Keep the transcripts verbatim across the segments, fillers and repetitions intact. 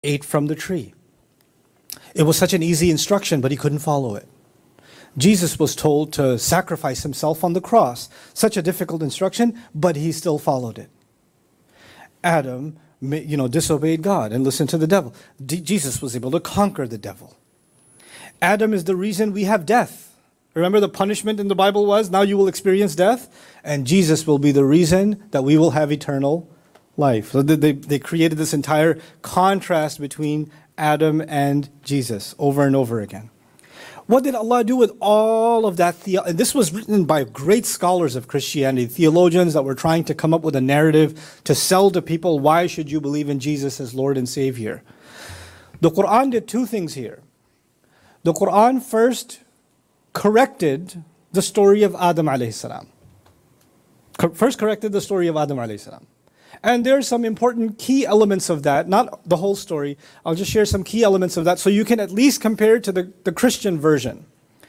ate from the tree. It was such an easy instruction, but he couldn't follow it. Jesus was told to sacrifice himself on the cross. Such a difficult instruction, but he still followed it. Adam, you know, disobeyed God and listened to the devil. D- Jesus was able to conquer the devil. Adam is the reason we have death. Remember the punishment in the Bible was, now you will experience death, and Jesus will be the reason that we will have eternal life. So they, they created this entire contrast between Adam and Jesus over and over again. What did Allah do with all of that? The- and this was written by great scholars of Christianity, theologians that were trying to come up with a narrative to sell to people, why should you believe in Jesus as Lord and Savior? The Quran did two things here. The Quran first corrected the story of Adam alayhi salam. First corrected the story of Adam alayhi salam. And there are some important key elements of that, not the whole story. I'll just share some key elements of that so you can at least compare it to the, the Christian version.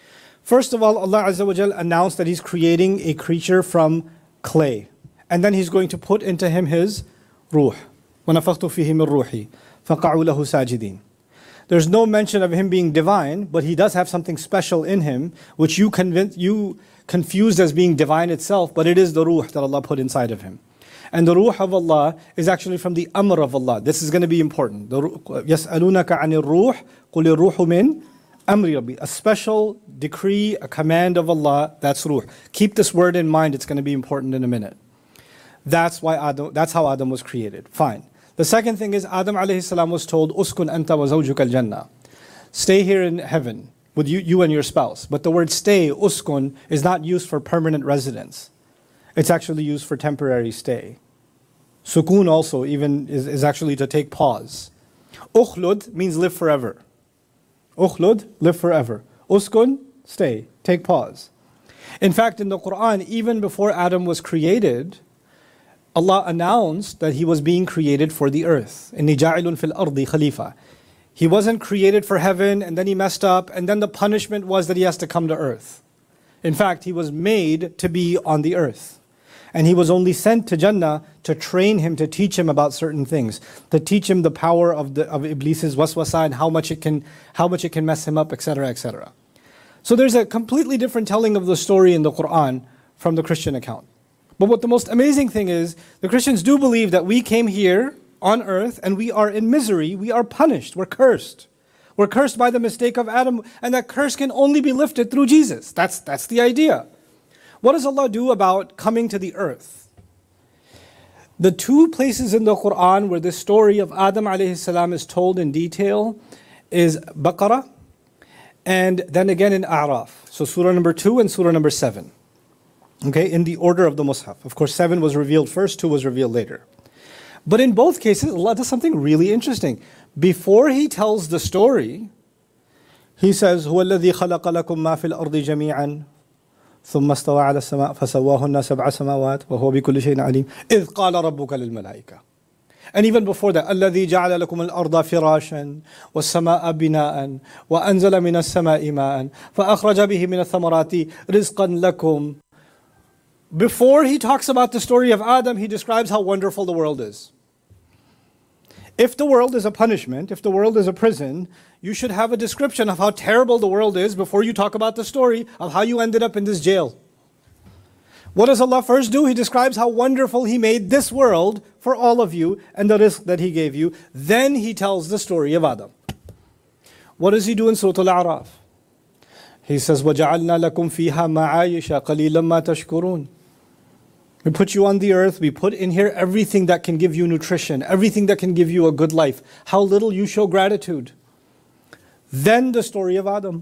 First of all, Allah Azza wa Jal announced that He's creating a creature from clay. And then He's going to put into him His ruh. وَنَفَخْتُ فِيهِ مِنْ رُوحِي فَقَعُوا لَهُ سَاجِدِينَ. There's no mention of Him being divine, but He does have something special in Him, which you, convinced, you confused as being divine itself, but it is the ruh that Allah put inside of Him. And the ruh of Allah is actually from the amr of Allah. This is going to be important. يَسْأَلُونَكَ عَنِ الرُّوحِ قُلِ الرُّوحُ مِنْ أَمْرِ رَبِّي. A special decree, a command of Allah, that's ruh. Keep this word in mind, it's going to be important in a minute. That's why Adam, that's how Adam was created. Fine. The second thing is Adam alayhi salam was told, Uskun anta wa zawjuka al-jannah. Stay here in heaven with you, you and your spouse. But the word stay, uskun, is not used for permanent residence. It's actually used for temporary stay. Sukun also even is, is actually to take pause. Ukhlud means live forever. Ukhlud, live forever. Uskun, stay, take pause. In fact, in the Quran, even before Adam was created, Allah announced that he was being created for the earth. Inni ja'ilun fil ardi khalifa. He wasn't created for heaven, and then he messed up, and then the punishment was that he has to come to earth. In fact, he was made to be on the earth. And he was only sent to Jannah to train him, to teach him about certain things, to teach him the power of the of Iblis's waswasa and how much it can how much it can mess him up, et cetera, et cetera. So there's a completely different telling of the story in the Quran from the Christian account. But what the most amazing thing is, the Christians do believe that we came here on earth and we are in misery, we are punished, we're cursed. We're cursed by the mistake of Adam, and that curse can only be lifted through Jesus. That's that's the idea. What does Allah do about coming to the earth? The two places in the Quran where the story of Adam alayhi salam is told in detail is Baqarah and then again in A'raf. So surah number two and surah number seven. Okay, in the order of the Mus'haf. Of course, seven was revealed first, two was revealed later. But in both cases, Allah does something really interesting. Before He tells the story, He says, هُوَ الَّذِي خَلَقَ لَكُم مَا فِي الْأَرْضِ جَمِيعًا ثم استوى على السماء فسواهن سبع سماوات وهو بكل شيء عليم إذ قال ربك للملائكة. And even before that, الذي جعل لكم الأرض فراشا والسماء بناء وأنزل من السماء ماء فأخرج به من الثمرات رزقا لكم. Before He talks about the story of Adam, He describes how wonderful the world is. If the world is a punishment, if the world is a prison, you should have a description of how terrible the world is before you talk about the story of how you ended up in this jail. What does Allah first do? He describes how wonderful He made this world for all of you and the rizq that He gave you. Then He tells the story of Adam. What does He do in Surah Al-A'raf? He says, وَجَعَلْنَا لَكُمْ فِيهَا مَعَايِشَ قَلِيلًا مَا تَشْكُرُونَ. We put you on the earth, we put in here everything that can give you nutrition, everything that can give you a good life. How little you show gratitude. Then the story of Adam.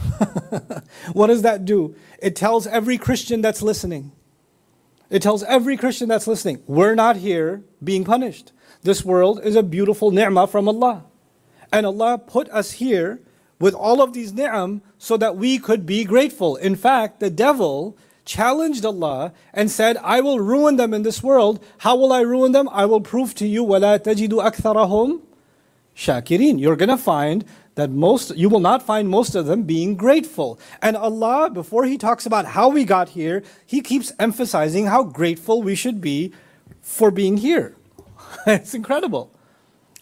What does that do? It tells every Christian that's listening. It tells every Christian that's listening, we're not here being punished. This world is a beautiful ni'mah from Allah. And Allah put us here with all of these ni'am so that we could be grateful. In fact, the devil challenged Allah and said, I will ruin them in this world. How will I ruin them? I will prove to you, وَلَا تَجِدُ أَكْثَرَهُمْ شَاكِرِينَ. You're going to find that most, you will not find most of them being grateful. And Allah, before He talks about how we got here, He keeps emphasizing how grateful we should be for being here. It's incredible.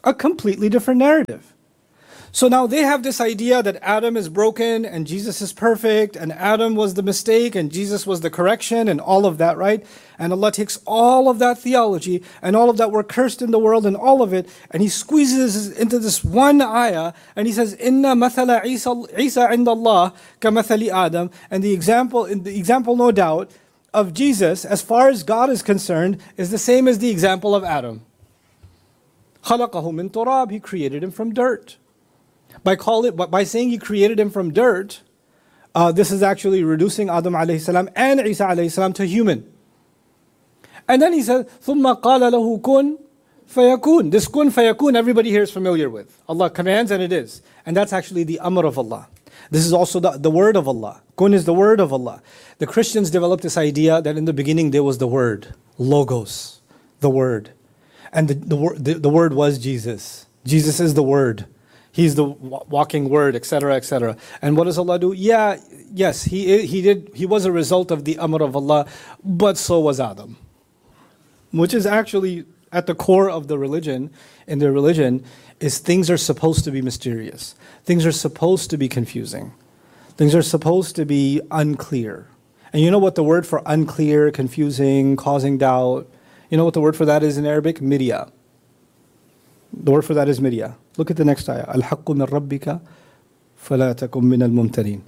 A completely different narrative. So now they have this idea that Adam is broken and Jesus is perfect, and Adam was the mistake and Jesus was the correction, and all of that, right? And Allah takes all of that theology and all of that we're cursed in the world and all of it, and He squeezes it into this one ayah, and He says, "Inna mathala Isa Isa inda Allah ka mathali Adam." And the example, the example, no doubt, of Jesus, as far as God is concerned, is the same as the example of Adam. خَلَقَهُ مِن تُرَابٍ. He created him from dirt. By call it, by saying He created him from dirt, uh, this is actually reducing Adam alayhi salam and Isa alayhi salam to human. And then He said, ثُمَّ قَالَ لَهُ كُن فَيَكُونَ. This kun fayakun, everybody here is familiar with. Allah commands and it is. And that's actually the amr of Allah. This is also the, the word of Allah. Kun is the word of Allah. The Christians developed this idea that in the beginning there was the word, logos, the word. And the, the, the, the word was Jesus. Jesus is the word. He's the walking word, et cetera, et cetera. And what does Allah do? Yeah, yes, he he did. He was a result of the amr of Allah, but so was Adam, which is actually at the core of the religion. In their religion, is things are supposed to be mysterious. Things are supposed to be confusing. Things are supposed to be unclear. And you know what the word for unclear, confusing, causing doubt? You know what the word for that is in Arabic? Mirya. The word for that is mirya. Look at the next ayah. Al-haqqu min rabbika fala takum min al-mumtarin.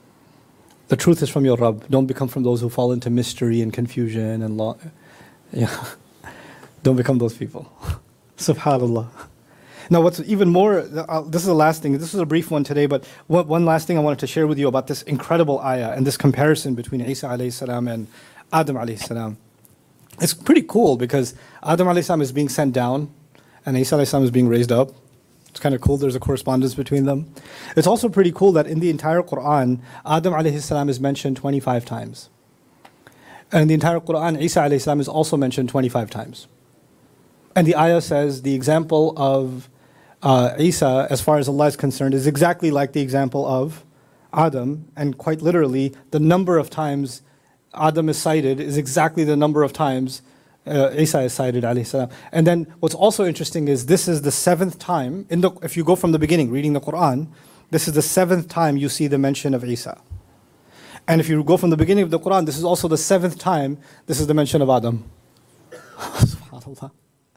The truth is from your Rabb. Don't become from those who fall into mystery and confusion and law. Yeah. Don't become those people. Subhanallah. Now what's even more, uh, this is the last thing, this is a brief one today, but one, one last thing I wanted to share with you about this incredible ayah and this comparison between Isa alayhi salam and Adam alayhi salam. It's pretty cool because Adam alayhi salam is being sent down and Isa alayhi salam is being raised up. It's kind of cool, there's a correspondence between them. It's also pretty cool that in the entire Quran, Adam alayhi salam is mentioned twenty-five times. And in the entire Quran, Isa alayhi salam is also mentioned twenty-five times. And the ayah says the example of uh, Isa, as far as Allah is concerned, is exactly like the example of Adam. And quite literally, the number of times Adam is cited is exactly the number of times uh, Isa is cited, alayhi salam. And then what's also interesting is this is the seventh time, in the, if you go from the beginning, reading the Quran, this is the seventh time you see the mention of Isa. And if you go from the beginning of the Quran, this is also the seventh time this is the mention of Adam. SubhanAllah.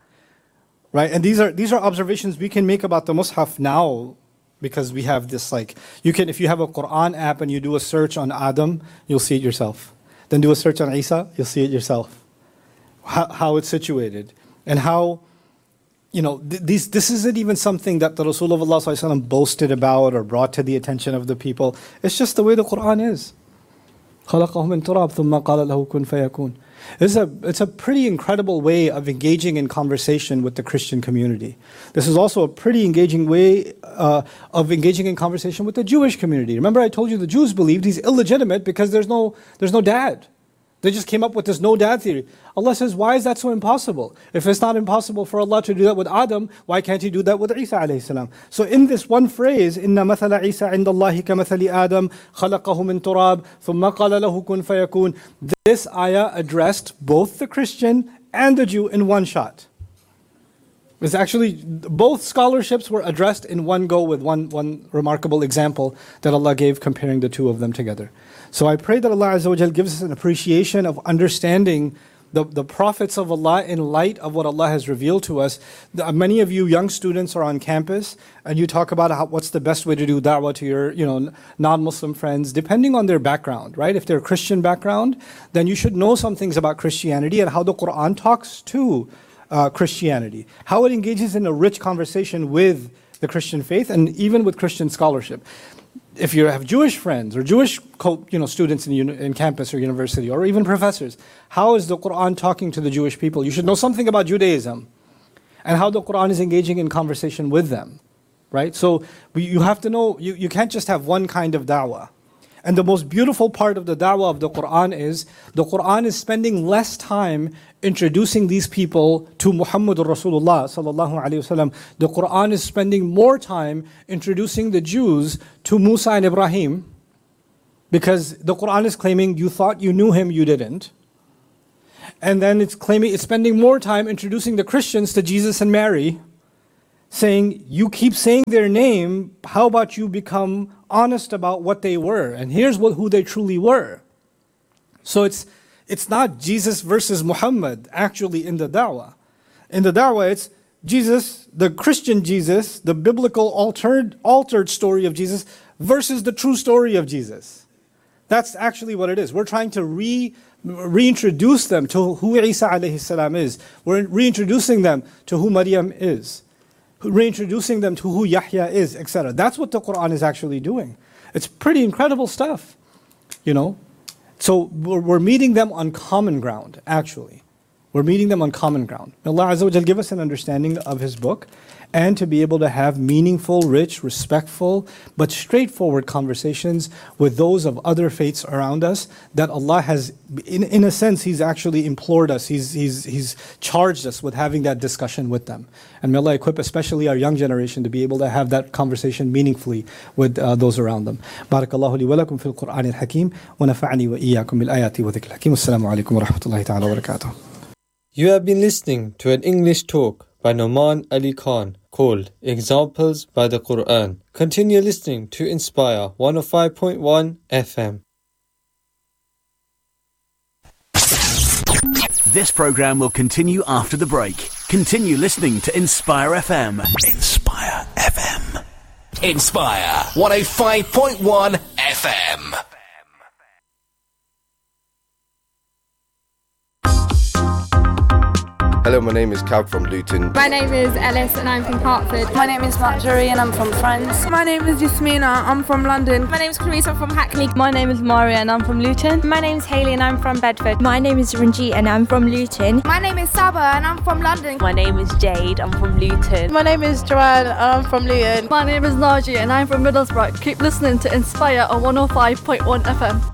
Right? And these are these are observations we can make about the Mus'haf now, because we have this, like, you can, if you have a Quran app and you do a search on Adam, you'll see it yourself. Then do a search on Isa, you'll see it yourself. How, how it's situated. And how, you know, th- these, this isn't even something that the Rasulullah sallallahu alaihi wasallam boasted about or brought to the attention of the people. It's just the way the Quran is. خَلَقَهُ مِن تُرَابٍ ثُمَّ قَالَ لَهُ كُن فَيَكُونَ. It's a, it's a pretty incredible way of engaging in conversation with the Christian community. This is also a pretty engaging way uh, of engaging in conversation with the Jewish community. Remember I told you the Jews believed he's illegitimate because there's no, there's no dad. They just came up with this no dad theory. Allah says, why is that so impossible? If it's not impossible for Allah to do that with Adam, why can't He do that with Isa alayhi salam? So in this one phrase, إِنَّ مَثَلَ عِيسَى عِنْدَ اللَّهِ كَمَثَلِ آدَمَ خَلَقَهُ مِن تُرَابٍ ثُمَّ قَالَ لَهُ كُن فَيَكُونَ. This ayah addressed both the Christian and the Jew in one shot. It's actually, both scholarships were addressed in one go with one, one remarkable example that Allah gave comparing the two of them together. So I pray that Allah Azza wa Jal gives us an appreciation of understanding the, the prophets of Allah in light of what Allah has revealed to us. The, many of you young students are on campus and you talk about how, what's the best way to do da'wah to your you know, non-Muslim friends, depending on their background, right? If they're Christian background, then you should know some things about Christianity and how the Quran talks to uh, Christianity, how it engages in a rich conversation with the Christian faith and even with Christian scholarship. If you have Jewish friends or Jewish co- you know, students in, uni- in campus or university or even professors, how is the Quran talking to the Jewish people? You should know something about Judaism and how the Quran is engaging in conversation with them, right? So we, you have to know, you, you can't just have one kind of da'wah. And the most beautiful part of the da'wah of the Quran is, the Quran is spending less time introducing these people to Muhammadur Rasulullah sallallahu alaihi wasallam. The Quran is spending more time introducing the Jews to Musa and Ibrahim, because the Quran is claiming you thought you knew him, you didn't. And then it's claiming, it's spending more time introducing the Christians to Jesus and Mary, saying, you keep saying their name, how about you become honest about what they were? And here's what, who they truly were. So it's it's not Jesus versus Muhammad actually in the da'wah. In the da'wah, it's Jesus, the Christian Jesus, the biblical altered, altered story of Jesus versus the true story of Jesus. That's actually what it is. We're trying to re, reintroduce them to who Isa alayhi salam is. We're reintroducing them to who Maryam is. Reintroducing them to who Yahya is, et cetera. That's what the Quran is actually doing. It's pretty incredible stuff, you know. So we're, we're meeting them on common ground, actually. We're meeting them on common ground. May Allah Azza wa Jal give us an understanding of His book and to be able to have meaningful, rich, respectful, but straightforward conversations with those of other faiths around us that Allah has, in, in a sense, He's actually implored us, He's, he's, he's charged us with having that discussion with them. And may Allah equip especially our young generation to be able to have that conversation meaningfully with uh, those around them. Barakallahu li wa lakum fil Qur'an al-Hakim wa nafa'ani wa iyyakum bil ayati wa dhikr al-Hakim. Assalamu alaikum wa rahmatullahi ta'ala wa barakatuh. You have been listening to an English talk by Noman Ali Khan called Examples by the Quran. Continue listening to Inspire one oh five point one F M. This program will continue after the break. Continue listening to Inspire F M. Inspire F M. Inspire one oh five point one F M. Hello, my name is Cab from Luton. My name is Ellis and I'm from Hertford. My name is Marjorie and I'm from France. My name is Yasmina, I'm from London. My name is Clarissa, I'm from Hackney. My name is Maria and I'm from Luton. My name is Hayley and I'm from Bedford. My name is Ranjit and I'm from Luton. My name is Saba and I'm from London. My name is Jade, I'm from Luton. My name is Joanne and I'm from Luton. My name is Naji and I'm from Middlesbrough. Keep listening to Inspire on one oh five point one F M.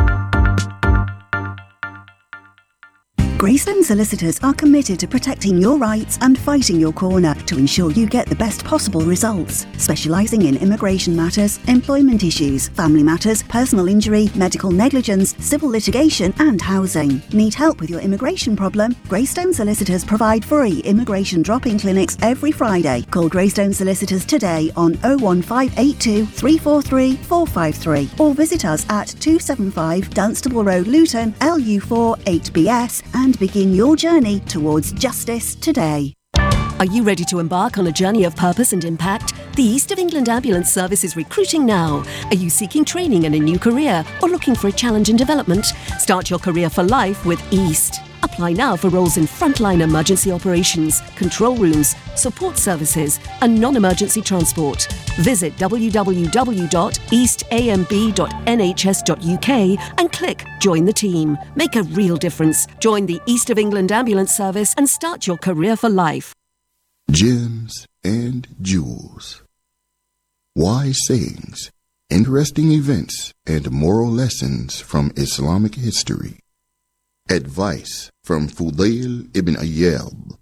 Greystone Solicitors are committed to protecting your rights and fighting your corner to ensure you get the best possible results. Specialising in immigration matters, employment issues, family matters, personal injury, medical negligence, civil litigation and housing. Need help with your immigration problem? Greystone Solicitors provide free immigration drop-in clinics every Friday. Call Greystone Solicitors today on oh one five eight two, three four three, four five three or visit us at two seventy-five Dunstable Road, Luton, L U four eight B S and and begin your journey towards justice today. Are you ready to embark on a journey of purpose and impact? The East of England Ambulance Service is recruiting now. Are you seeking training in a new career or looking for a challenge in development? Start your career for life with East. Apply now for roles in frontline emergency operations, control rooms, support services and non-emergency transport. Visit w w w dot east a m b dot n h s dot u k and click Join the Team. Make a real difference. Join the East of England Ambulance Service and start your career for life. Gems and jewels. Wise sayings, interesting events, and moral lessons from Islamic history. Advice from Fudail ibn Ayyab.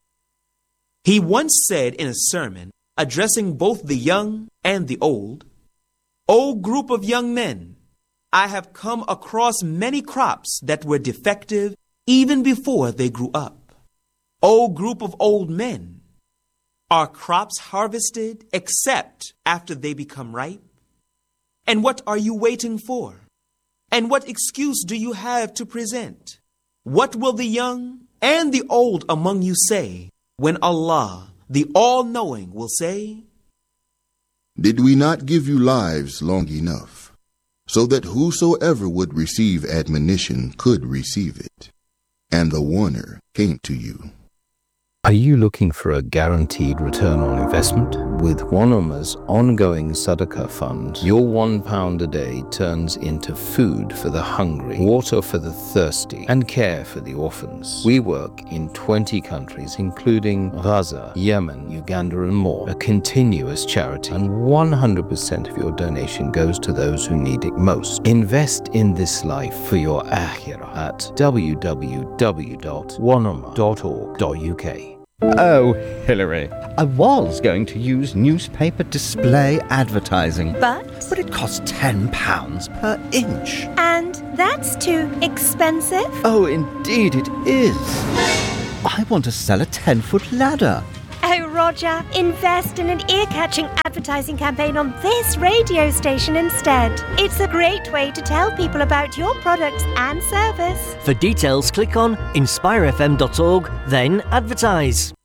He once said in a sermon, addressing both the young and the old, "O group of young men, I have come across many crops that were defective even before they grew up. O group of old men, are crops harvested except after they become ripe? And what are you waiting for? And what excuse do you have to present? What will the young and the old among you say when Allah, the All-Knowing, will say, Did we not give you lives long enough, so that whosoever would receive admonition could receive it, and the warner came to you? Are you looking for a guaranteed return on investment? With Wanama's ongoing Sadaqah fund, your one pound a day turns into food for the hungry, water for the thirsty, and care for the orphans. We work in twenty countries, including Gaza, Yemen, Uganda, and more. A continuous charity, and one hundred percent of your donation goes to those who need it most. Invest in this life for your akhirah at w w w dot wanama dot org dot u k. Oh, Hilary, I was going to use newspaper display advertising. But? But it costs ten pounds per inch. And that's too expensive? Oh, indeed it is. I want to sell a ten-foot ladder. Oh, Roger. Invest in an ear-catching advertising campaign on this radio station instead. It's a great way to tell people about your products and service. For details, click on inspire f m dot org, then advertise.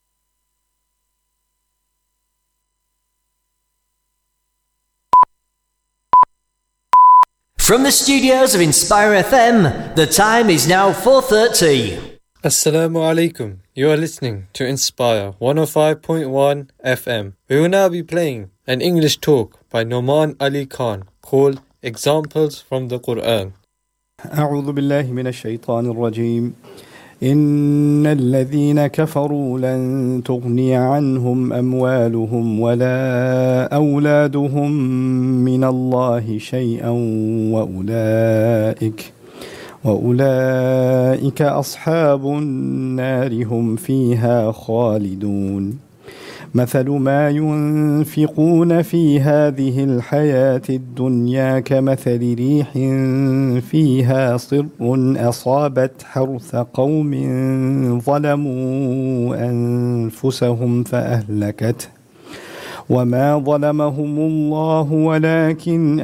From the studios of Inspire F M, the time is now four thirty. Assalamu alaikum. You are listening to Inspire one oh five point one F M. We will now be playing an English talk by Noman Ali Khan called Examples from the Quran. أعوذ بالله من الشيطان الرجيم إن الذين كفروا لن تغني عنهم أموالهم ولا أولادهم من الله شيئا وأولئك وأولئك أصحاب النار هم فيها خالدون مثل ما ينفقون في هذه الحياة الدنيا كمثل ريح فيها صر أصابت حرث قوم ظلموا أنفسهم فأهلكته وما ظلمهم الله ولكن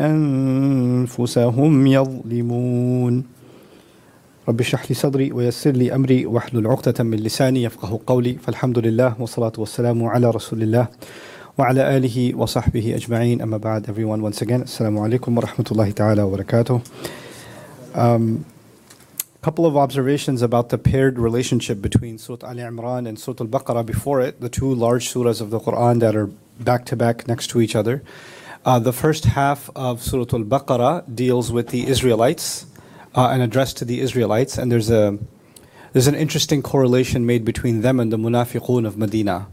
أنفسهم يظلمون رب اشرح لي صدري ويسر لي أمري واحلل عقدة من لساني يفقه قولي فالحمد لله والصلاة والسلام على رسول الله وعلى آله وصحبه أجمعين أما بعد. Everyone, once again, Assalamu alaikum wa rahmatullahi ta'ala wa barakatuh. Um, couple of observations about the paired relationship between Surah Al Imran and Surah Al-Baqarah before it, the two large surahs of the Quran that are back to back next to each other. Uh, the first half of Surah Al-Baqarah deals with the Israelites uh, and addressed to the Israelites, and there's a there's an interesting correlation made between them and the Munafiqun of Medina.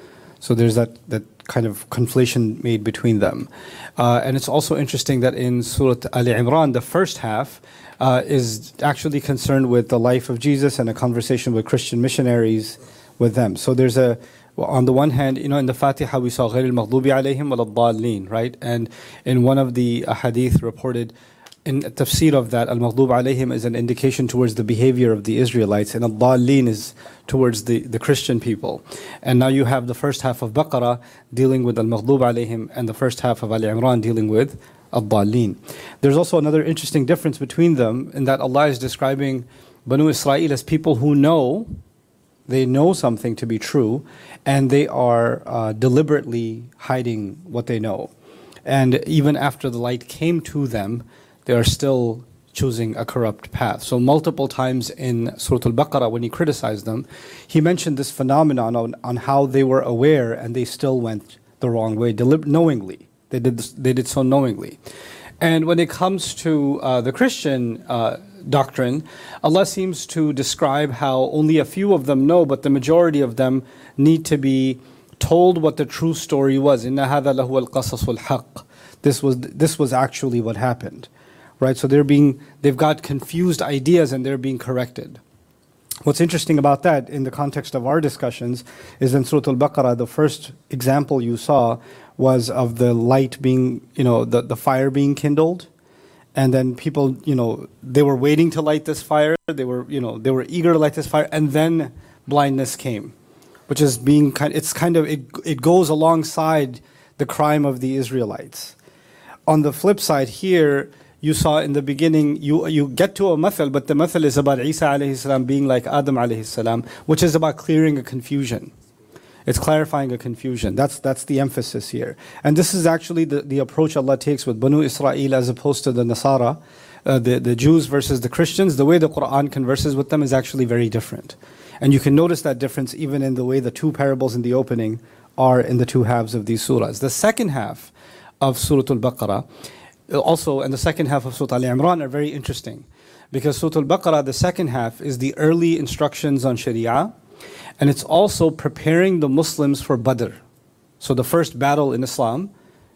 So there's that, that kind of conflation made between them. Uh, and it's also interesting that in Surah Al Imran, the first half uh, is actually concerned with the life of Jesus and a conversation with Christian missionaries with them. So there's a, well, on the one hand, you know, in the Fatiha we saw غَيْرِ الْمَغْضُوبِ عَلَيْهِمْ وَلَا الضَّالِّينَ, right? And in one of the hadith reported, in tafsir of that, al-maghdub alayhim is an indication towards the behavior of the Israelites, and al-dallin is towards the, the Christian people. And now you have the first half of Baqarah dealing with al-maghdub alayhim, and the first half of Al-Imran dealing with al-dallin. There's also another interesting difference between them, in that Allah is describing Banu Israel as people who know, they know something to be true, and they are uh, deliberately hiding what they know. And even after the light came to them, they are still choosing a corrupt path. So multiple times in Surah Al-Baqarah, when he criticized them, he mentioned this phenomenon on, on how they were aware and they still went the wrong way, delib- knowingly. They did this, they did so knowingly. And when it comes to uh, the Christian uh, doctrine, Allah seems to describe how only a few of them know, but the majority of them need to be told what the true story was. إِنَّ هَذَا لَهُوَ الْقَصَصُ الْحَقِّ. This was, this was actually what happened. Right, so they're being, they've got confused ideas and they're being corrected. What's interesting about that in the context of our discussions is in Surah Al-Baqarah, the first example you saw was of the light being, you know, the, the fire being kindled. And then people, you know, they were waiting to light this fire. They were, you know, they were eager to light this fire. And then blindness came, which is being kind, it's kind of, it, it goes alongside the crime of the Israelites. On the flip side here, you saw in the beginning, you you get to a mathal, but the mathal is about Isa alayhi salam being like Adam alayhi salam, which is about clearing a confusion. It's clarifying a confusion. That's that's the emphasis here. And this is actually the, the approach Allah takes with Banu Israel as opposed to the Nasara, uh, the, the Jews versus the Christians. The way the Quran converses with them is actually very different. And you can notice that difference even in the way the two parables in the opening are in the two halves of these surahs. The second half of Surah Al-Baqarah, also, and the second half of Surah Al-Imran are very interesting, because Surah Al-Baqarah, the second half, is the early instructions on Sharia, and it's also preparing the Muslims for Badr. So the first battle in Islam,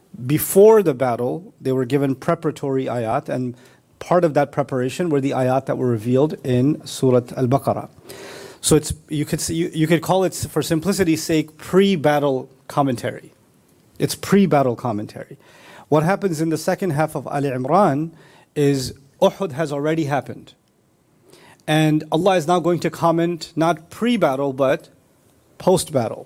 before the battle, they were given preparatory ayat, and part of that preparation were the ayat that were revealed in Surah Al-Baqarah. So it's you could you, you could call it, for simplicity's sake, pre-battle commentary. It's pre-battle commentary. What happens in the second half of Al-Imran is Uhud has already happened. And Allah is now going to comment not pre-battle but post-battle.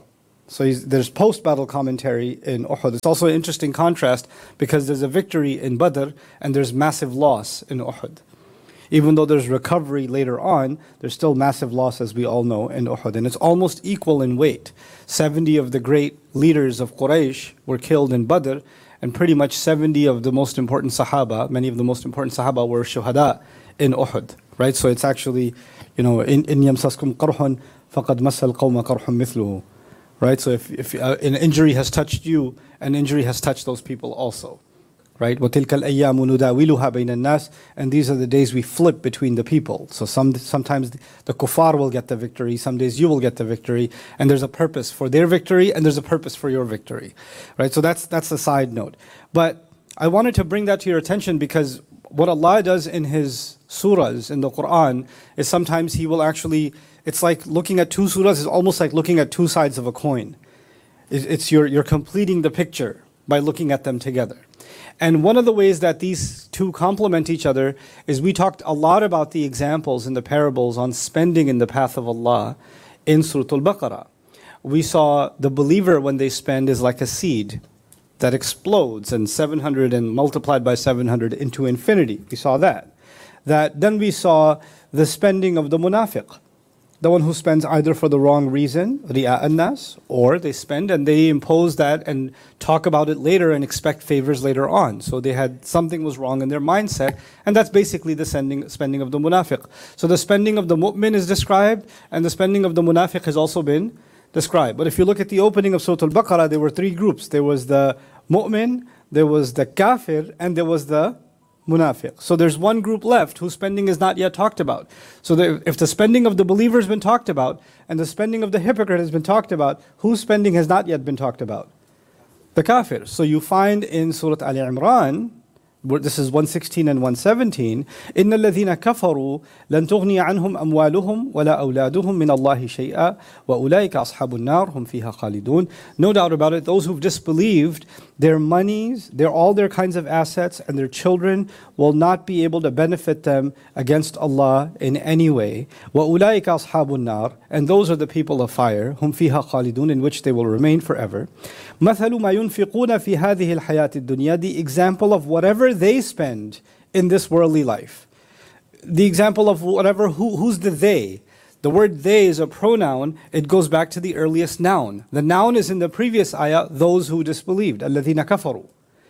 So he's, there's post-battle commentary in Uhud. It's also an interesting contrast because there's a victory in Badr and there's massive loss in Uhud. Even though there's recovery later on, there's still massive loss, as we all know, in Uhud. And it's almost equal in weight. seventy of the great leaders of Quraysh were killed in Badr, and pretty much seventy of the most important Sahaba, many of the most important Sahaba were shuhada in Uhud. Right? So it's actually, you know, in يَمْسَسْكُمْ قَرْحٌ فَقَدْ مَسَّ الْقَوْمَ قَرْحٌ مِثْلُهُ. Right? So if, if uh, an injury has touched you, an injury has touched those people also. Right? وَتِلْكَ الْأَيَّامُ نُدَاوِلُهَا بَيْنَ النَّاسِ. And these are the days we flip between the people. So some sometimes the kuffar will get the victory, some days you will get the victory, and there's a purpose for their victory, and there's a purpose for your victory. Right? So that's that's a side note. But I wanted to bring that to your attention because what Allah does in His surahs in the Quran is sometimes He will actually, it's like looking at two surahs is almost like looking at two sides of a coin. It's you're, you're completing the picture by looking at them together. And one of the ways that these two complement each other is we talked a lot about the examples in the parables on spending in the path of Allah in Surah Al-Baqarah. We saw the believer when they spend is like a seed that explodes and seven hundred and multiplied by seven hundred into infinity. We saw that. That then we saw the spending of the munafiq. The one who spends either for the wrong reason, ri'a an-nas, or they spend and they impose that and talk about it later and expect favors later on. So they had something was wrong in their mindset, and that's basically the spending, spending of the munafiq. So the spending of the mu'min is described, and the spending of the munafiq has also been described. But if you look at the opening of Surah Al-Baqarah, there were three groups. There was the mu'min, there was the kafir, and there was the munafiq. So there's one group left whose spending is not yet talked about. So the, if the spending of the believer has been talked about and the spending of the hypocrite has been talked about, whose spending has not yet been talked about? The kafir. So you find in Surah Al-Imran, this is one sixteen and one seventeen, إِنَّ الَّذِينَ كَفَرُوا لَن تُغْنِيَ عَنْهُمْ أَمْوَالُهُمْ وَلَا أَوْلَادُهُمْ مِنَ اللَّهِ شَيْئًا وَأُولَٰئِكَ أَصْحَابُ النَّارِ هُمْ فِيهَا خَالِدُونَ. No doubt about it, those who've disbelieved, their monies, their all their kinds of assets and their children will not be able to benefit them against Allah in any way. وَأُولَٰئِكَ أَصْحَابُ النَّارِ. And those are the people of fire, هُمْ فِيهَا خَالِدُونَ, in which they will remain forever. مَثَلُ مَا يُنْفِقُونَ فِي هَذِهِ الْحَيَاةِ الدُّنْيَا. The example of whatever they spend in this worldly life. The example of whatever, who, who's the they? The word they is a pronoun. It goes back to the earliest noun. The noun is in the previous ayah, those who disbelieved, الَّذِينَ كَفَرُوا.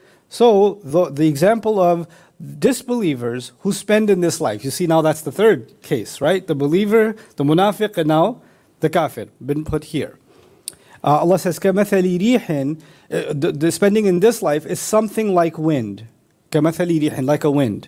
So the, the example of disbelievers who spend in this life. You see, now that's the third case, right? The believer, the munafiq, and now the kafir, been put here. Uh, Allah says, كَمَثَلِ رِيحٍ, uh, the, the spending in this life is something like wind. كَمَثَلِ رِيحٍ, like a wind.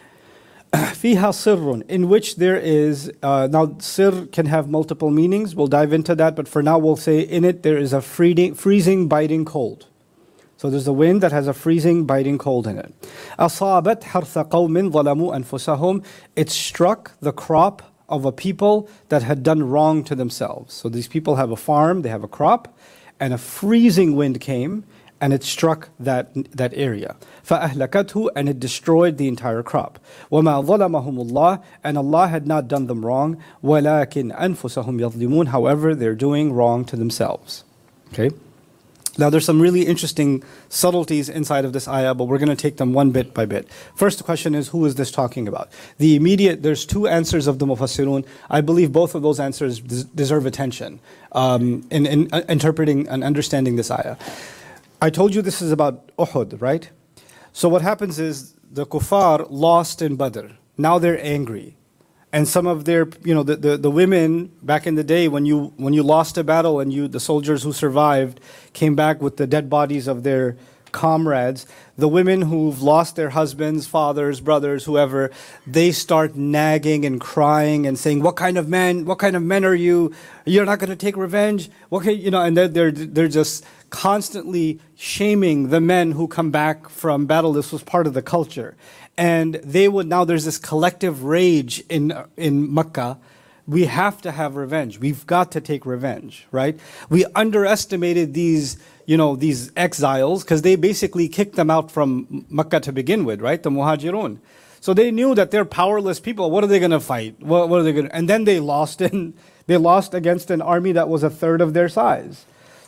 فِيهَا صِرٌ, in which there is, uh, now sir can have multiple meanings, we'll dive into that, but for now we'll say in it there is a freezing, freezing biting cold. So there's a wind that has a freezing biting cold in it. أَصَابَتْ حَرْثَ قَوْمٍ ظَلَمُوا أَنفُسَهُمْ. It struck the crop of a people that had done wrong to themselves. So these people have a farm, they have a crop, and a freezing wind came, and it struck that that area. فَأَهْلَكَتْهُ, and it destroyed the entire crop. وَمَا ظَلَمَهُمُ اللَّهُ, and Allah had not done them wrong. وَلَكِنْ أَنفُسَهُمْ يَظْلِمُونَ, however, they're doing wrong to themselves. Okay? Now there's some really interesting subtleties inside of this ayah, but we're going to take them one bit by bit. First question is, who is this talking about? The immediate, there's two answers of the Mufassirun. I believe both of those answers des- deserve attention um, in, in uh, interpreting and understanding this ayah. I told you this is about Uhud, right? So what happens is the kuffar lost in Badr. Now they're angry. And some of their, you know, the, the, the women back in the day when you when you lost a battle and you the soldiers who survived came back with the dead bodies of their comrades, the women who've lost their husbands, fathers, brothers, whoever, they start nagging and crying and saying, "What kind of men? What kind of men are you? You're not going to take revenge? What can, you know?" And they're they're they're just constantly shaming the men who come back from battle. This was part of the culture. And they would, now there's this collective rage in in Mecca. We have to have revenge. We've got to take revenge, right? We underestimated these, you know, these exiles because they basically kicked them out from Mecca to begin with, right? The Muhajirun. So they knew that they're powerless people. What are they going to fight? What, what are they going to? And then they lost in, they lost against an army that was a third of their size.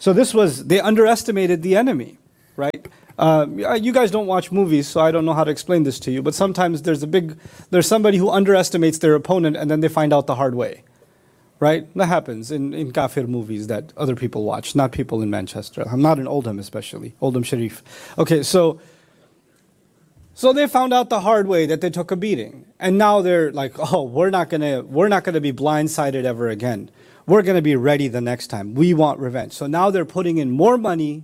So this was, they underestimated the enemy, right? Uh, you guys don't watch movies, so I don't know how to explain this to you, but sometimes there's a big, there's somebody who underestimates their opponent and then they find out the hard way, right? That happens in, in kafir movies that other people watch, not people in Manchester. I'm not in Oldham especially, Oldham Sharif. Okay, so, so they found out the hard way that they took a beating. And now they're like, oh, we're not gonna, we're not gonna be blindsided ever again. We're gonna be ready the next time. We want revenge. So now they're putting in more money,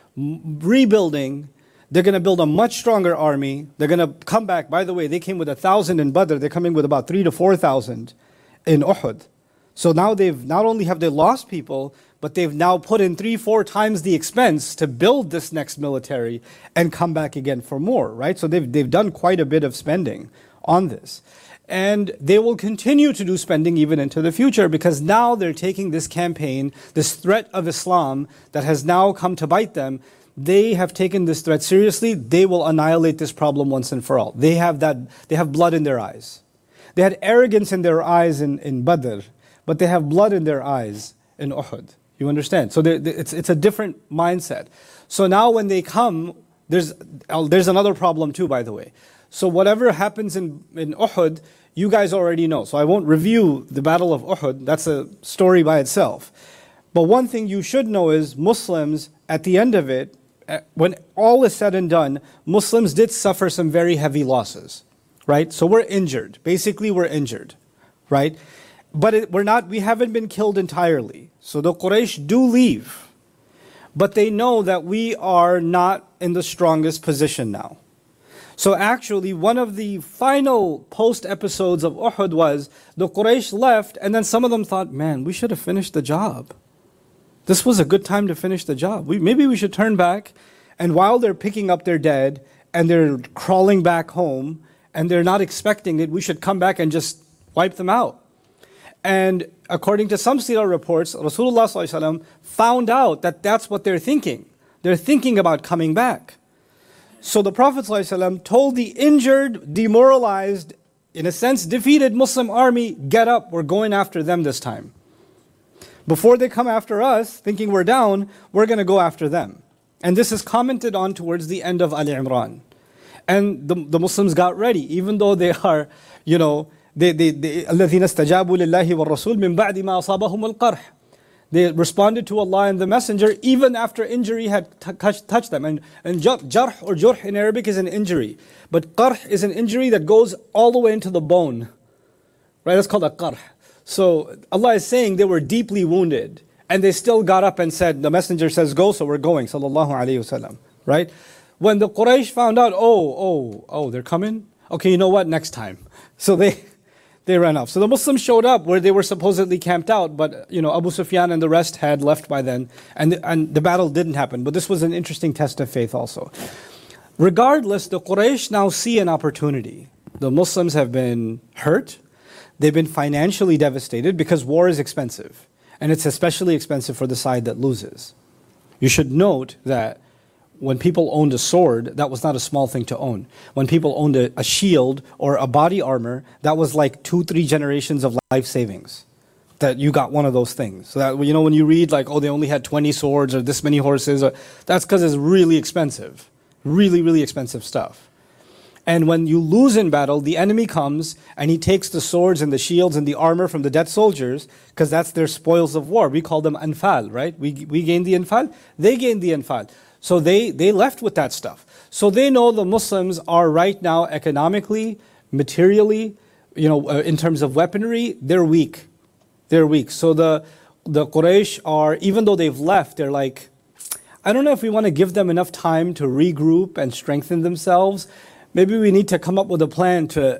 rebuilding. They're going to build a much stronger army. They're going to come back. By the way, they came with a thousand in Badr. They're coming with about three to four thousand in Uhud. So now they've not only have they lost people, but they've now put in three, four times the expense to build this next military and come back again for more, right? So they've they've done quite a bit of spending on this. And they will continue to do spending even into the future because now they're taking this campaign, this threat of Islam that has now come to bite them. They have taken this threat seriously. They will annihilate this problem once and for all. They have that. They have blood in their eyes. They had arrogance in their eyes in, in Badr, but they have blood in their eyes in Uhud. You understand? So they, they, it's it's a different mindset. So now when they come, there's there's another problem too, by the way. So whatever happens in, in Uhud, you guys already know. So I won't review the Battle of Uhud. That's a story by itself. But one thing you should know is Muslims, at the end of it, when all is said and done, Muslims did suffer some very heavy losses, right? So we're injured. Basically, we're injured, right? But it, we're not, we haven't been killed entirely. So the Quraysh do leave. But they know that we are not in the strongest position now. So actually, one of the final post-episodes of Uhud was the Quraysh left, and then some of them thought, man, we should have finished the job. This was a good time to finish the job. We, maybe we should turn back. And while they're picking up their dead and they're crawling back home and they're not expecting it, we should come back and just wipe them out. And according to some Sirah reports, Rasulullah sallallahu alaihi wasallam found out that that's what they're thinking. They're thinking about coming back. So the Prophet sallallahu alaihi wasallam told the injured, demoralized, in a sense defeated Muslim army, get up, we're going after them this time. Before they come after us, thinking we're down, we're going to go after them. And this is commented on towards the end of Ali Imran. And the, the Muslims got ready, even though they are, you know, they they they الَّذِينَ اسْتَجَابُوا لِلَّهِ وَالرَّسُولِ مِنْ بَعْدِ مَا أَصَابَهُمُ الْقَرْحِ. They responded to Allah and the Messenger even after injury had t- touched, touched them. And, and jarh or jurh in Arabic is an injury. But qarh is an injury that goes all the way into the bone. Right, that's called a qarh. So Allah is saying they were deeply wounded and they still got up and said, the messenger says go, so we're going, sallallahu alayhi wasallam, right? When the Quraysh found out, oh, oh, oh, they're coming? Okay, you know what, next time. So they they ran off. So the Muslims showed up where they were supposedly camped out, but you know, Abu Sufyan and the rest had left by then and the, and the battle didn't happen. But this was an interesting test of faith also. Regardless, the Quraysh now see an opportunity. The Muslims have been hurt. They've been financially devastated because war is expensive. And it's especially expensive for the side that loses. You should note that when people owned a sword, that was not a small thing to own. When people owned a, a shield or a body armor, that was like two, three generations of life savings. That you got one of those things. So that, you know, when you read like, oh, they only had twenty swords or this many horses, or, that's because it's really expensive. Really, really expensive stuff. And when you lose in battle, the enemy comes and he takes the swords and the shields and the armor from the dead soldiers because that's their spoils of war. We call them anfal, right? We we gain the anfal, they gain the anfal. So they, they left with that stuff. So they know the Muslims are right now economically, materially, you know, uh, in terms of weaponry, they're weak. They're weak. So the the Quraysh are, even though they've left, they're like, I don't know if we want to give them enough time to regroup and strengthen themselves. Maybe we need to come up with a plan to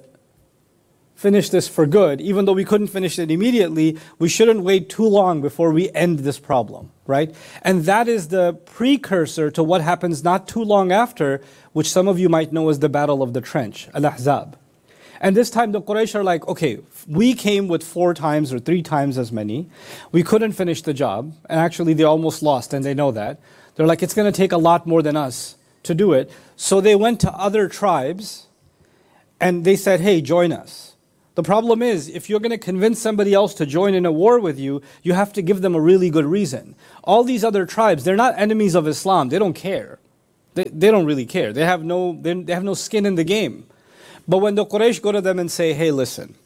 finish this for good. Even though we couldn't finish it immediately, we shouldn't wait too long before we end this problem, right? And that is the precursor to what happens not too long after, which some of you might know as the Battle of the Trench, Al-Ahzab. And this time the Quraysh are like, okay, we came with four times or three times as many. We couldn't finish the job. And actually they almost lost and they know that. They're like, it's going to take a lot more than us to do it. So they went to other tribes and they said, hey, join us. The problem is, if you're going to convince somebody else to join in a war with you, you have to give them a really good reason. All these other tribes, they're not enemies of Islam. They don't care. They, they don't really care. They have no, they, they have no skin in the game. But when the Quraysh go to them and say, hey, listen,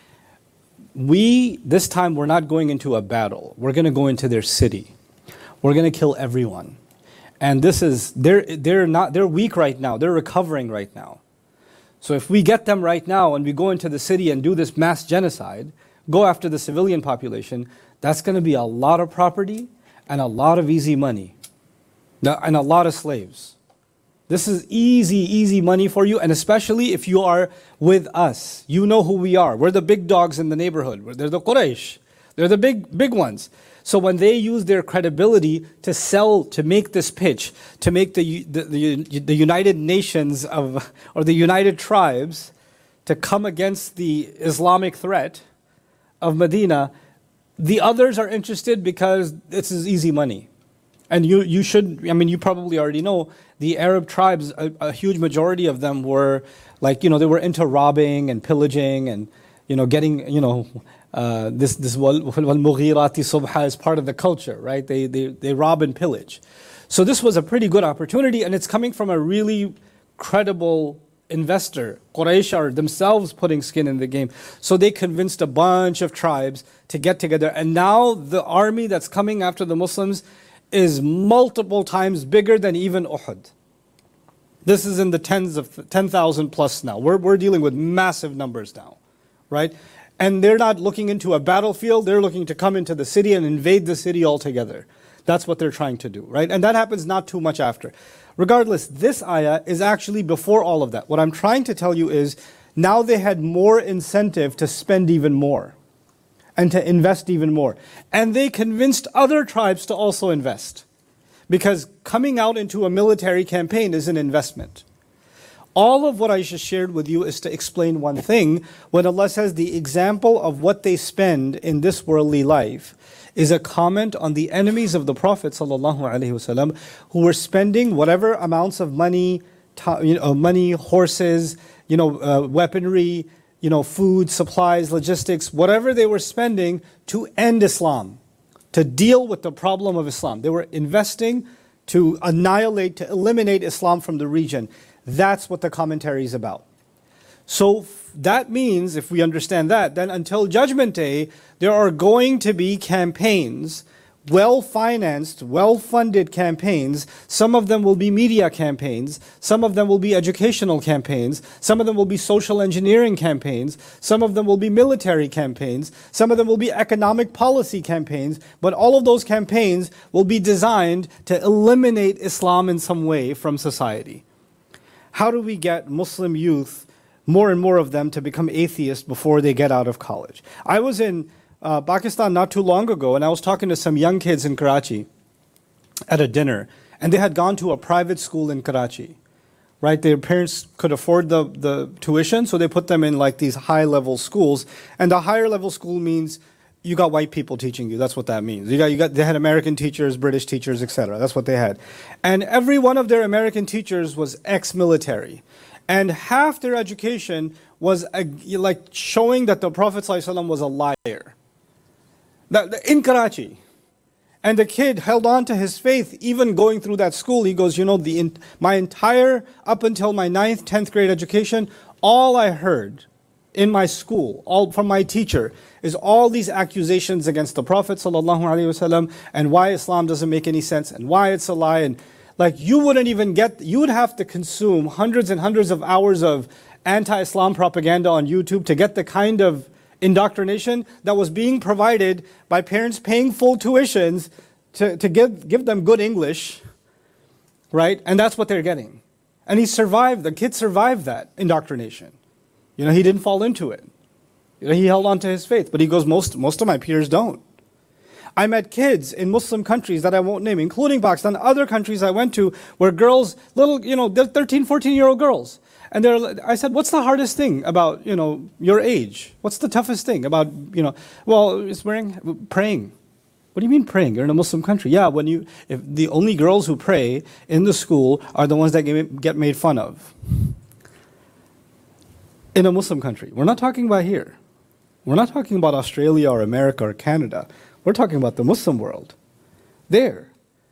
we, this time we're not going into a battle. We're going to go into their city. We're going to kill everyone. And this is, they're, they're not, they're weak right now. They're recovering right now. So if we get them right now and we go into the city and do this mass genocide, go after the civilian population, that's going to be a lot of property and a lot of easy money and a lot of slaves. This is easy, easy money for you, and especially if you are with us. You know who we are. We're the big dogs in the neighborhood. They're the Quraysh. They're the big, big ones. So when they use their credibility to sell, to make this pitch, to make the, the, the, the United Nations of, or the United Tribes to come against the Islamic threat of Medina, the others are interested because this is easy money. And you, you should, I mean, you probably already know, the Arab tribes, a, a huge majority of them were like, you know, they were into robbing and pillaging and, you know, getting, you know, Uh, this this wal-mughirati subha is part of the culture, right? They, they they rob and pillage. So this was a pretty good opportunity, and it's coming from a really credible investor. Quraysh are themselves putting skin in the game. So they convinced a bunch of tribes to get together, and now the army that's coming after the Muslims is multiple times bigger than even Uhud. This is in the tens of ten thousand plus now. We're we're dealing with massive numbers now, right? And they're not looking into a battlefield, they're looking to come into the city and invade the city altogether. That's what they're trying to do, right? And that happens not too much after. Regardless, this ayah is actually before all of that. What I'm trying to tell you is, now they had more incentive to spend even more and to invest even more. And they convinced other tribes to also invest. Because coming out into a military campaign is an investment. All of what I just shared with you is to explain one thing. When Allah says the example of what they spend in this worldly life is a comment on the enemies of the Prophet ﷺ, who were spending whatever amounts of money, you know, money, horses, you know, uh, weaponry, you know, food, supplies, logistics, whatever they were spending to end Islam, to deal with the problem of Islam. They were investing to annihilate, to eliminate Islam from the region. That's what the commentary is about. So that means, if we understand that, then until Judgment Day, there are going to be campaigns, well-financed, well-funded campaigns. Some of them will be media campaigns. Some of them will be educational campaigns. Some of them will be social engineering campaigns. Some of them will be military campaigns. Some of them will be economic policy campaigns. But all of those campaigns will be designed to eliminate Islam in some way from society. How do we get Muslim youth, more and more of them, to become atheists before they get out of college? I was in uh, Pakistan not too long ago, and I was talking to some young kids in Karachi at a dinner, and they had gone to a private school in Karachi, right? Their parents could afford the, the tuition, so they put them in like these high-level schools. And the higher-level school means you got white people teaching you. That's what that means. You got, you got, they had American teachers, British teachers, et cetera. That's what they had. And every one of their American teachers was ex-military. And half their education was uh, like showing that the Prophet ﷺ was a liar. That, in Karachi. And the kid held on to his faith, even going through that school. He goes, you know, the in, my entire, up until my ninth, tenth grade education, all I heard in my school, all from my teacher, is all these accusations against the Prophet ﷺ and why Islam doesn't make any sense and why it's a lie. And like, you wouldn't even get, you would have to consume hundreds and hundreds of hours of anti-Islam propaganda on YouTube to get the kind of indoctrination that was being provided by parents paying full tuitions to, to give, give them good English, right? And that's what they're getting. And he survived, the kid survived that indoctrination. You know, he didn't fall into it. You know, he held on to his faith. But he goes, most, most of my peers don't. I met kids in Muslim countries that I won't name, including Pakistan, other countries I went to, where girls, little, you know, they're thirteen, fourteen-year-old girls. And they're, I said, what's the hardest thing about, you know, your age? What's the toughest thing about, you know, well, it's wearing, praying. What do you mean praying? You're in a Muslim country. Yeah, when you, if the only girls who pray in the school are the ones that get, get made fun of. In a Muslim country. We're not talking about here. We're not talking about Australia or America or Canada. We're talking about the Muslim world. There.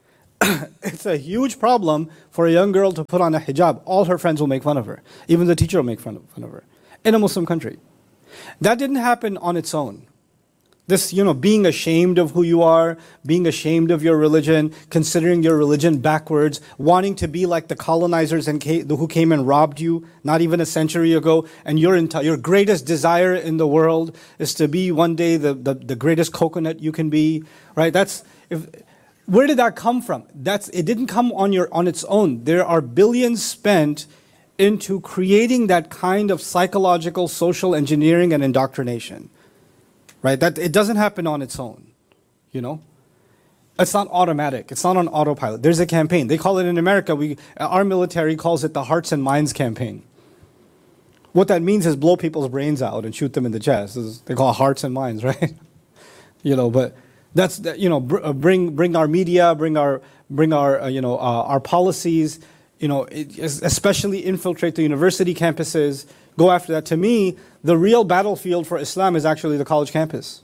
It's a huge problem for a young girl to put on a hijab. All her friends will make fun of her. Even the teacher will make fun of, fun of her. In a Muslim country. That didn't happen on its own. This, you know, being ashamed of who you are, being ashamed of your religion, considering your religion backwards, wanting to be like the colonizers and ca- who came and robbed you not even a century ago, and your enti- your greatest desire in the world is to be one day the, the, the greatest coconut you can be, right? That's, if, where did that come from? That's, it didn't come on your on its own. There are billions spent into creating that kind of psychological, social engineering and indoctrination. Right? That it doesn't happen on its own, you know. It's not automatic. It's not on autopilot. There's a campaign. They call it in America. We our military calls it the Hearts and Minds campaign. What that means is blow people's brains out and shoot them in the chest. They call it Hearts and Minds, right? You know, but that's you know br- bring bring our media, bring our bring our uh, you know uh, our policies. You know, it, especially infiltrate the university campuses. Go after that. To me, the real battlefield for Islam is actually the college campus.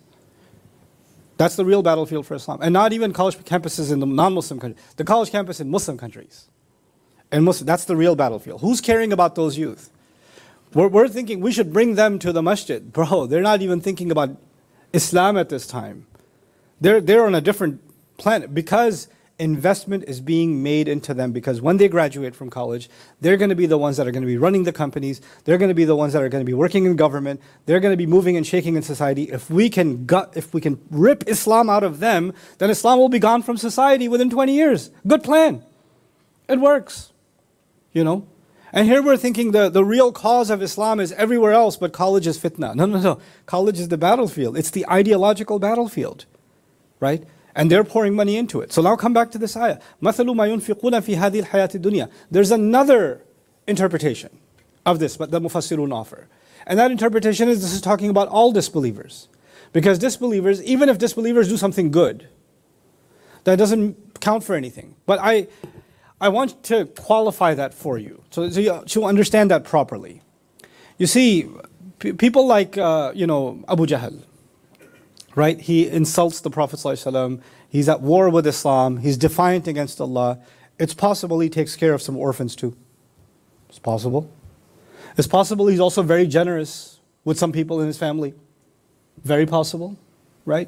That's the real battlefield for Islam. And not even college campuses in the non-Muslim countries. The college campus in Muslim countries. And Muslim, that's the real battlefield. Who's caring about those youth? We're, we're thinking we should bring them to the masjid. Bro, they're not even thinking about Islam at this time. They're, they're on a different planet because investment is being made into them, because when they graduate from college, they're going to be the ones that are going to be running the companies. They're going to be the ones that are going to be working in government. They're going to be moving and shaking in society. If we can gut, if we can rip Islam out of them, then Islam will be gone from society within twenty years. Good plan. It works. You know? And here we're thinking the, the real cause of Islam is everywhere else, but college is fitna. No, no, no. College is the battlefield. It's the ideological battlefield. Right? And they're pouring money into it. So now come back to this ayah. مَثَلُ مَا يُنْفِقُونَ فِي هَذِهِ الْحَيَاةِ الدُّنْيَا. There's another interpretation of this, but the Mufassirun offer. And that interpretation is this is talking about all disbelievers. Because disbelievers, even if disbelievers do something good, that doesn't count for anything. But I I want to qualify that for you, so, so you to understand that properly. You see, p- people like, uh, you know, Abu Jahl, right? He insults the Prophet ﷺ. He's at war with Islam. He's defiant against Allah. It's possible he takes care of some orphans too. It's possible. It's possible he's also very generous with some people in his family. Very possible, right?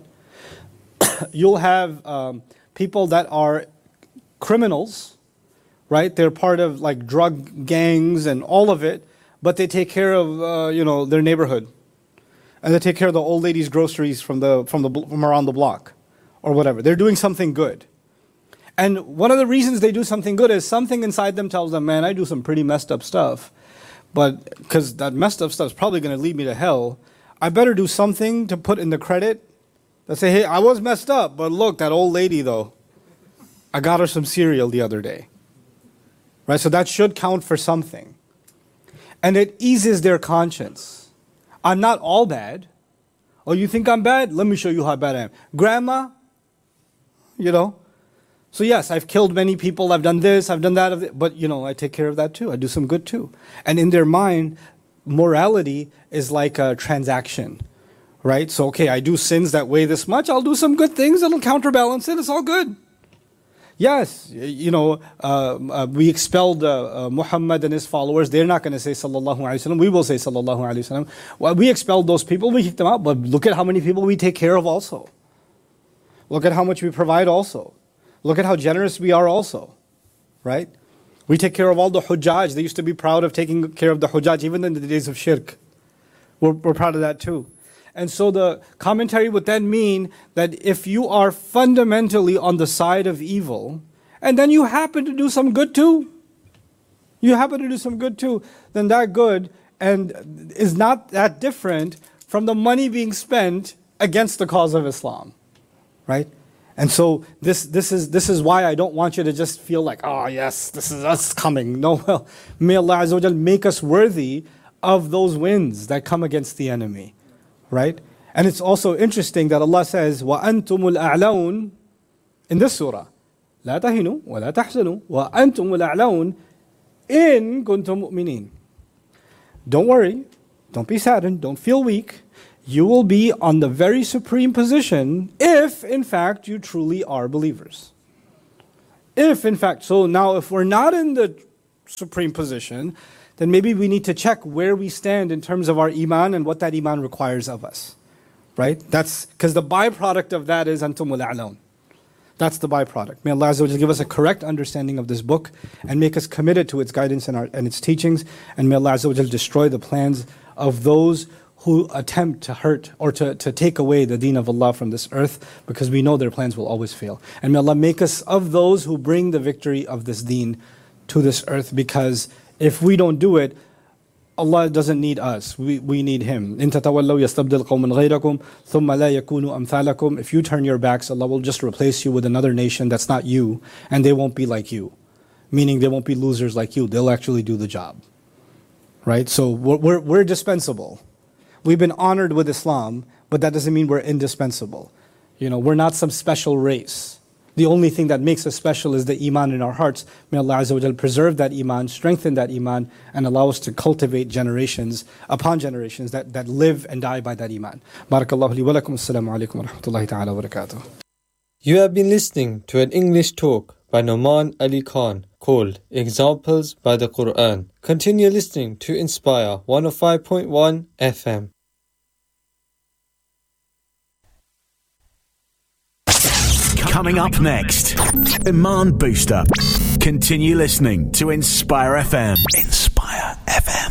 You'll have um, people that are criminals, right? They're part of like drug gangs and all of it, but they take care of uh, you know their neighborhood. And they take care of the old lady's groceries from the from the from around the block, or whatever. They're doing something good, and one of the reasons they do something good is something inside them tells them, "Man, I do some pretty messed up stuff, but because that messed up stuff is probably going to lead me to hell, I better do something to put in the credit that say, hey, I was messed up, but look, that old lady though, I got her some cereal the other day, right? So that should count for something, and it eases their conscience." I'm not all bad. Oh, you think I'm bad? Let me show you how bad I am. Grandma, you know. So yes, I've killed many people. I've done this, I've done that. But, you know, I take care of that too. I do some good too. And in their mind, morality is like a transaction, right? So, okay, I do sins that weigh this much. I'll do some good things. It'll counterbalance it. It's all good. Yes, you know, uh, uh, we expelled uh, uh, Muhammad and his followers. They're not going to say sallallahu alaihi wasallam. We will say sallallahu alaihi wasallam. Well, we expelled those people. We kicked them out. But look at how many people we take care of also. Look at how much we provide also. Look at how generous we are also, right? We take care of all the Hujjaj. They used to be proud of taking care of the Hujjaj even in the days of shirk. We're, we're proud of that too. And so the commentary would then mean that if you are fundamentally on the side of evil, and then you happen to do some good too, you happen to do some good too, then that good and is not that different from the money being spent against the cause of Islam, right? And so this this is this is why I don't want you to just feel like, oh yes, this is us coming. No, well, may Allah Azza wa Jal make us worthy of those wins that come against the enemy. Right? And it's also interesting that Allah says, وَأَنْتُمُ الْأَعْلَوْنَ in this surah. لَا تَهِنُوا وَلَا تَحْزَنُوا وَأَنْتُمُ الْأَعْلَوْنَ إِن كُنْتُم مُؤْمِنِينَ. Don't worry. Don't be saddened. Don't feel weak. you will be on the very supreme position if, in fact, you truly are believers. If, in fact, so now if we're not in the supreme position, then maybe we need to check where we stand in terms of our iman and what that iman requires of us. Right? That's because the byproduct of that is antumul a'laun. That's the byproduct. May Allah Azza wa Jalla give us a correct understanding of this book and make us committed to its guidance and, our, and its teachings. And may Allah Azza wa Jalla destroy the plans of those who attempt to hurt or to, to take away the deen of Allah from this earth, because we know their plans will always fail. And may Allah make us of those who bring the victory of this deen to this earth, because if we don't do it, Allah doesn't need us, we, we need Him. إِن تَتَوَلَّوْا يَسْتَبْدِلْ قَوْمًا غَيْرَكُمْ ثُمَّ لَا يَكُونُوا أَمْثَالَكُمْ. If you turn your backs, Allah will just replace you with another nation that's not you, and they won't be like you. Meaning they won't be losers like you, they'll actually do the job. Right? So we're, we're, we're dispensable. We've been honored with Islam, but that doesn't mean we're indispensable. You know, we're not some special race. The only thing that makes us special is the iman in our hearts. May Allah Azza wa Jalla preserve that iman, strengthen that iman, and allow us to cultivate generations upon generations that, that live and die by that iman. Barakallahu li wa lakum. Assalamu alaikum wa rahmatullahi ta'ala wa barakatuh. You have been listening to an English talk by Noman Ali Khan called Examples by the Quran. Continue listening to Inspire one oh five point one F M. Coming up next, Iman Booster. Continue listening to Inspire F M. Inspire F M.